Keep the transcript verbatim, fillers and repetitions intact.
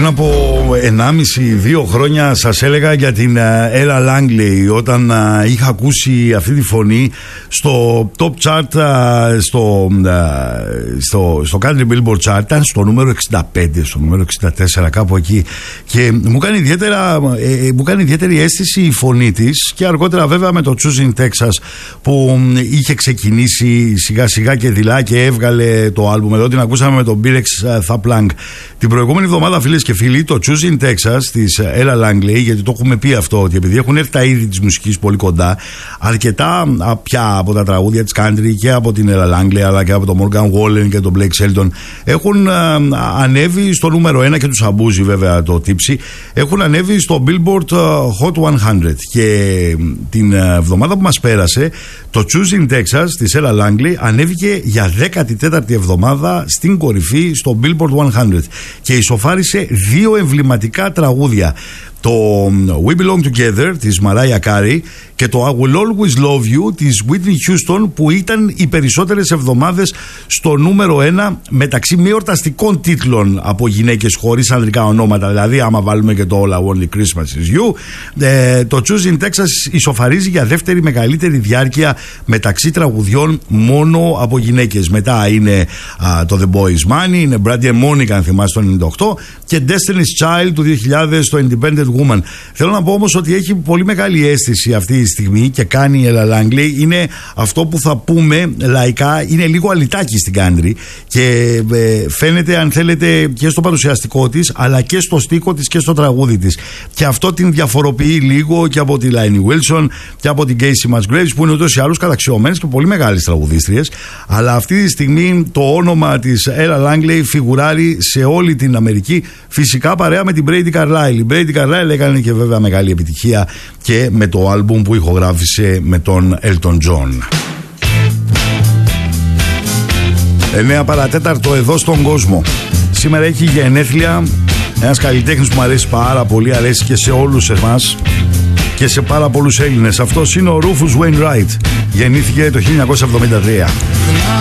από ενάμιση δύο χρόνια σας έλεγα για την Ella Langley, όταν είχα ακούσει αυτή τη φωνή στο top chart, στο, στο, στο Country Billboard Chart, ήταν στο νούμερο εξήντα πέντε, στο νούμερο εξήντα τέσσερα, κάπου εκεί, και μου κάνει, ιδιαίτερα, μου κάνει ιδιαίτερη αίσθηση η φωνή της, και αργότερα βέβαια με το Choosing Texas που είχε ξεκινήσει σιγά σιγά και δειλά και έβγαλε το άλμπουμ. Εδώ την ακούσαμε με τον Birex Thaplang την προηγούμενη εβδομάδα, φίλες και φίλοι. Το Choosing Texas της Ella Langley, γιατί το έχουμε πει αυτό, ότι επειδή έχουν έρθει τα είδη της μουσικής πολύ κοντά, αρκετά πια από τα τραγούδια της country και από την Ella Langley αλλά και από τον Morgan Wallen και τον Blake Shelton έχουν α, ανέβει στο νούμερο ένα, και τους αμπούζει βέβαια το τύψι, έχουν ανέβει στο Billboard Hot εκατό. Και την εβδομάδα που μας πέρασε, το Choosing Texas της Ella Langley ανέβηκε για δέκατη τέταρτη εβδομάδα στην κορυφή στο Billboard εκατό και ισοφάρισε δύο εμβληματικά τραγούδια, το We Belong Together της Mariah Carey και το I Will Always Love You της Whitney Houston, που ήταν οι περισσότερες εβδομάδες στο νούμερο ένα μεταξύ μη εορταστικών τίτλων από γυναίκες χωρίς ανδρικά ονόματα. Δηλαδή άμα βάλουμε και το All I Want Christmas Is You, ε, το Choosing Texas ισοφαρίζει για δεύτερη μεγαλύτερη διάρκεια μεταξύ τραγουδιών μόνο από γυναίκες. Μετά είναι α, το The Boy's Money, είναι Brandy and Monica αν θυμάστε το ενενήντα οκτώ, και Destiny's Child του δύο χιλιάδες, το Independent Woman. Θέλω να πω όμως ότι έχει πολύ μεγάλη αίσθηση αυτή τη στιγμή και κάνει η Ella Langley. Είναι αυτό που θα πούμε λαϊκά, είναι λίγο αλυτάκι στην country, και ε, φαίνεται, αν θέλετε, και στο παρουσιαστικό της αλλά και στο στίχο της και στο τραγούδι της, και αυτό την διαφοροποιεί λίγο και από τη Lainey Wilson και από την Casey Musgraves, που είναι ούτως ή άλλως καταξιωμένες και πολύ μεγάλες τραγουδίστριες, αλλά αυτή τη στιγμή το όνομα της Ella Langley φιγουράρει σε όλη την Αμερική, φυσικά παρέα με την Brady Carlile. Η Brady Carlile έκανε και βέβαια μεγάλη επιτυχία και με το άλμπουμ που ηχογράφησε με τον Elton John. εννέα παρατέταρτο εδώ στον κόσμο. Σήμερα έχει γενέθλια ένας καλλιτέχνης που μου αρέσει πάρα πολύ, αρέσει και σε όλους εμάς και σε πάρα πολλούς Έλληνες. Αυτός είναι ο Rufus Wainwright. Γεννήθηκε το χίλια εννιακόσια εβδομήντα τρία.